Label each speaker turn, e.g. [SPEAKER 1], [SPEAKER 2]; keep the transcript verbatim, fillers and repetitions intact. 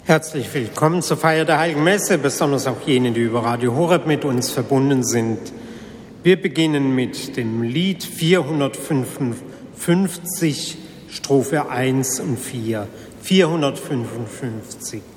[SPEAKER 1] Herzlich willkommen zur Feier der Heiligen Messe, besonders auch jene, die über Radio Horeb mit uns verbunden sind. Wir beginnen mit dem Lied vierhundertfünfundfünfzig, Strophe eins und vier. vierhundertfünfundfünfzig.